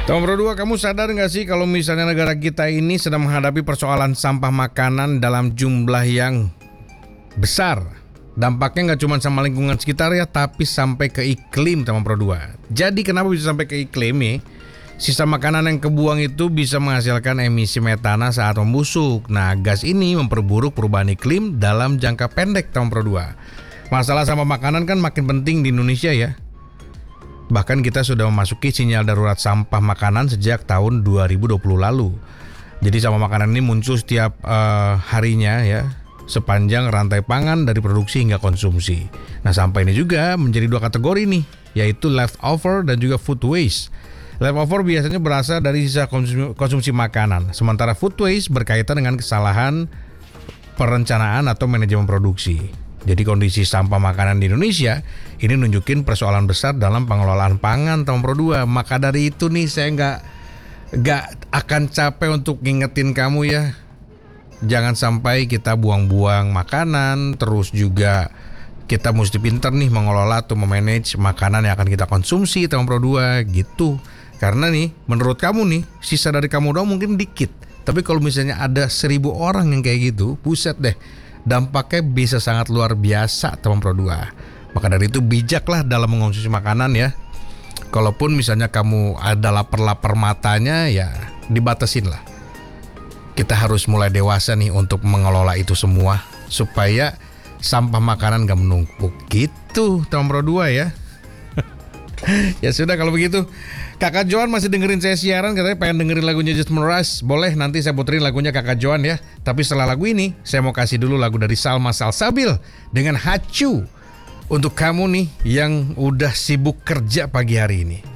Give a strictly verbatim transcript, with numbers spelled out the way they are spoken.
Nomor dua, kamu sadar nggak sih kalau misalnya negara kita ini sedang menghadapi persoalan sampah makanan dalam jumlah yang besar. Dampaknya nggak cuma sama lingkungan sekitar ya, tapi sampai ke iklim, nomor dua. Jadi kenapa bisa sampai ke iklim nih? Sisa makanan yang kebuang itu bisa menghasilkan emisi metana saat membusuk. Nah, gas ini memperburuk perubahan iklim dalam jangka pendek, nomor dua. Masalah sampah makanan kan makin penting di Indonesia ya. Bahkan kita sudah memasuki sinyal darurat sampah makanan sejak tahun dua ribu dua puluh lalu. Jadi sampah makanan ini muncul setiap uh, harinya ya, sepanjang rantai pangan dari produksi hingga konsumsi. Nah, sampah ini juga menjadi dua kategori nih, yaitu leftover dan juga food waste. Leftover biasanya berasal dari sisa konsumsi, konsumsi makanan, sementara food waste berkaitan dengan kesalahan perencanaan atau manajemen produksi. Jadi kondisi sampah makanan di Indonesia ini nunjukin persoalan besar dalam pengelolaan pangan, nomor dua. Maka dari itu nih saya nggak nggak akan capek untuk ngingetin kamu ya, jangan sampai kita buang-buang makanan. Terus juga kita mesti pinter nih mengelola atau memanage makanan yang akan kita konsumsi, nomor dua gitu. Karena nih menurut kamu nih sisa dari kamu doang mungkin dikit, tapi kalau misalnya ada seribu orang yang kayak gitu, buset deh, dampaknya bisa sangat luar biasa, nomor dua. Maka dari itu bijaklah dalam mengonsumsi makanan ya. Kalaupun misalnya kamu ada lapar-lapar matanya ya dibatasin lah. Kita harus mulai dewasa nih untuk mengelola itu semua supaya sampah makanan gak menumpuk gitu, nomor dua ya. Ya sudah kalau begitu, Kakak Joan masih dengerin saya siaran, katanya pengen dengerin lagunya Just Meras. Boleh, nanti saya puterin lagunya Kakak Joan ya. Tapi setelah lagu ini, saya mau kasih dulu lagu dari Salma Salsabil dengan Hacu. Untuk kamu nih yang udah sibuk kerja pagi hari ini.